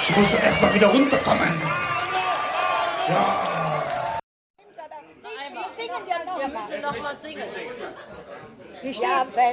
Ich muss doch erst mal wieder runterkommen. Ja. Wir singen ja noch. Wir müssen noch mal singen. Ja, wenn